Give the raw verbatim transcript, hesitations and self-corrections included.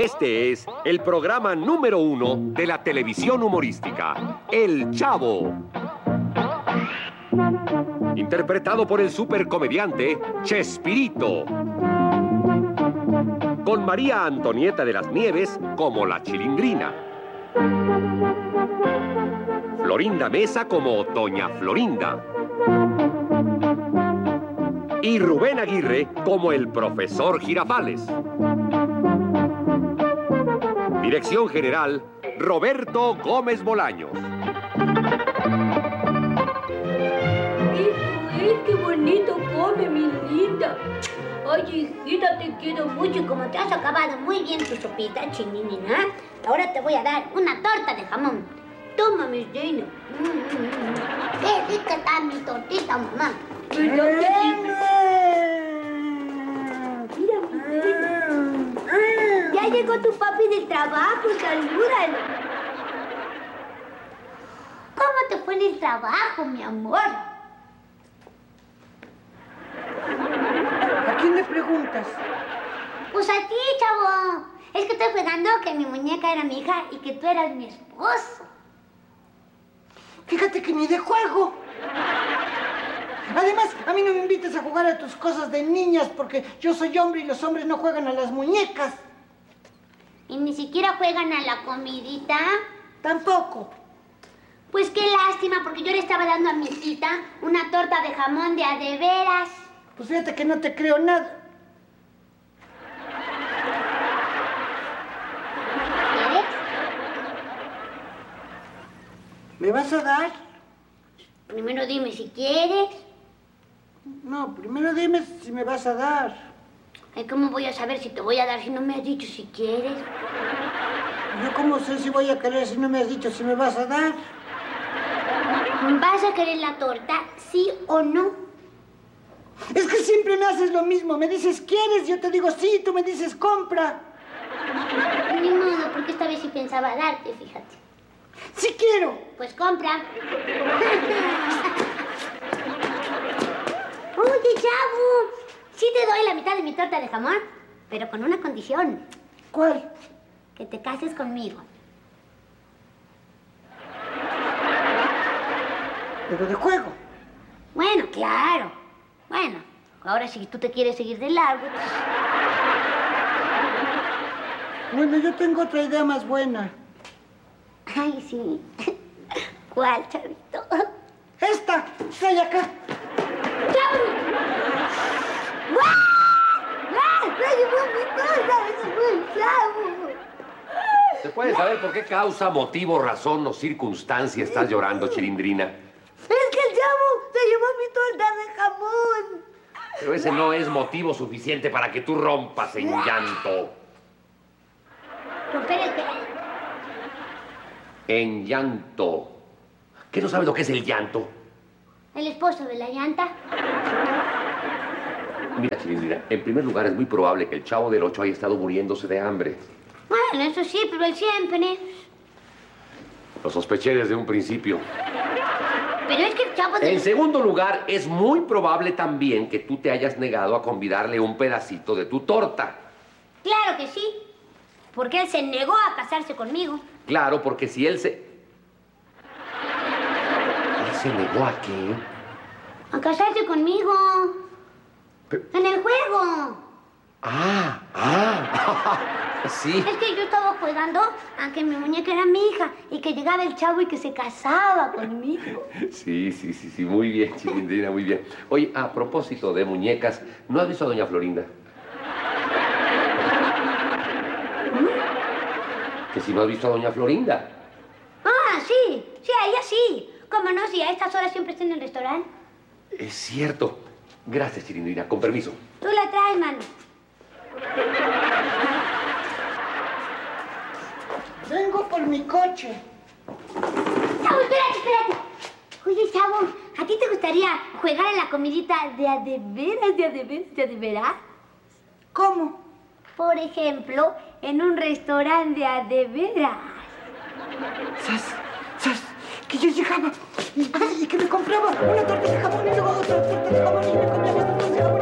Este es el programa número uno de la televisión humorística, El Chavo. Interpretado por el supercomediante Chespirito. Con María Antonieta de las Nieves como la Chilindrina. Florinda Mesa como Doña Florinda. Y Rubén Aguirre como el profesor Girafales. Dirección general, Roberto Gómez Bolaños. ¡Qué, qué bonito come, mi linda! Ay, hijita, te quiero mucho. Y como te has acabado muy bien tu sopita, chininina, ahora te voy a dar una torta de jamón. Toma, mi reina. Mm, mm, mm. ¡Qué rica está mi tortita, mamá! ¿Verdad que sí? Mira, mi reina. Ya llegó tu papi del trabajo, salúdalo. ¿Cómo te fue en el trabajo, mi amor? ¿A quién le preguntas? Pues a ti, chavo. Es que estoy jugando que mi muñeca era mi hija y que tú eras mi esposo. Fíjate que ni de juego. Además, a mí no me invites a jugar a tus cosas de niñas porque yo soy hombre y los hombres no juegan a las muñecas. ¿Y ni siquiera juegan a la comidita? Tampoco. Pues qué lástima, porque yo le estaba dando a mi hijita una torta de jamón de a de veras. Pues fíjate que no te creo nada. ¿Quieres? ¿Me vas a dar? Primero dime si quieres. No, primero dime si me vas a dar. Ay, ¿cómo voy a saber si te voy a dar si no me has dicho si quieres? ¿Yo cómo sé si voy a querer si no me has dicho si me vas a dar? ¿Vas a querer la torta, sí o no? Es que siempre me haces lo mismo. Me dices, ¿quieres? Yo te digo, sí. Tú me dices, compra. Ni modo, porque esta vez sí pensaba darte, fíjate. ¡Sí quiero! Pues compra. Oye, chavo, sí te doy la mitad de mi torta de jamón, pero con una condición. ¿Cuál? Que te cases conmigo. Pero de juego. Bueno, claro. Bueno, ahora si tú te quieres seguir de largo, pues... Bueno, yo tengo otra idea más buena. Ay, sí. ¿Cuál, chavito? ¡Esta! ¡Trae acá! ¡Chavo! ¡Guau! ¡Ah! ¡Se llevó mi torta! ¡Se fue el chavo! ¿Se puede saber por qué causa, motivo, razón o circunstancia estás llorando, Chilindrina? Es que el chavo se llevó mi torta de jamón. Pero ese no es motivo suficiente para que tú rompas en llanto. ¿Romper el qué? En llanto. ¿Qué no sabes lo que es el llanto? ¿El esposo de la llanta? Mira, Chilindrina, en primer lugar es muy probable que el Chavo del Ocho haya estado muriéndose de hambre. Bueno, eso sí, pero él siempre... Lo sospeché desde un principio. Pero es que el chavo de... En segundo lugar, es muy probable también que tú te hayas negado a convidarle un pedacito de tu torta. Claro que sí, porque él se negó a casarse conmigo. Claro, porque si él se... ¿Él se negó a qué? A casarse conmigo. Pero... En el juego. Ah, ah, sí. Es que yo estaba jugando a que mi muñeca era mi hija y que llegaba el chavo y que se casaba conmigo. Sí, sí, sí, sí, muy bien, Chilindrina, muy bien. Oye, a propósito de muñecas, ¿no has visto a Doña Florinda? ¿Mm? Que si no has visto a Doña Florinda. Ah, sí, sí, a ella sí. ¿Cómo no? Si a estas horas siempre está en el restaurante. Es cierto. Gracias, Chilindrina. Con permiso. Tú la traes, mano. Vengo por mi coche. Chavo, espérate, espérate. Oye, chavo, ¿a ti te gustaría jugar a la comidita de a de veras, de a de veras, de a de veras? ¿Cómo? Por ejemplo, en un restaurante de a de veras. ¡Sas! ¡Sas! Que yo llegaba y, y que me compraba una torta de jamón y luego otra torta de jamón y me compraba